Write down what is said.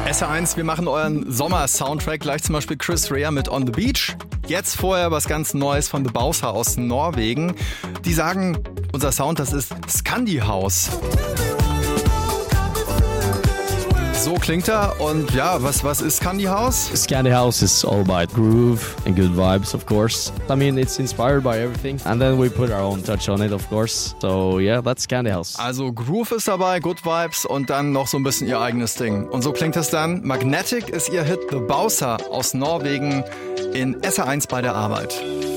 SR1, wir machen euren Sommer-Soundtrack, gleich zum Beispiel Chris Rea mit On the Beach. Jetzt vorher was ganz Neues von The Bowser aus Norwegen. Die sagen, unser Sound, das ist Scandi House. So klingt er. Und ja, was ist Scandi House? Scandi House is all about groove and good vibes, of course. I mean, it's inspired by everything. And then we put our own touch on it, of course. So yeah, that's Scandi House. Also Groove ist dabei, Good Vibes und dann noch so ein bisschen ihr eigenes Ding. Und so klingt es dann. Magnetic ist ihr Hit, The Bowser aus Norwegen in SR1 bei der Arbeit.